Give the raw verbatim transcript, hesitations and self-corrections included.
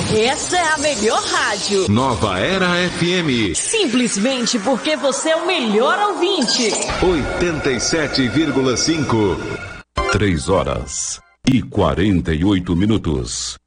Essa é a melhor rádio. Nova Era F M. Simplesmente porque você é o melhor ouvinte. oitenta e sete vírgula cinco. Três horas e quarenta e oito minutos.